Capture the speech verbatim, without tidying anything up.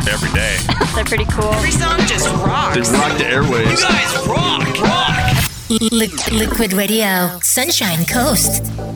every day. They're pretty cool. Every song just rocks. They rock the airwaves. You guys rock, rock. Li- Liquid Radio, Sunshine Coast.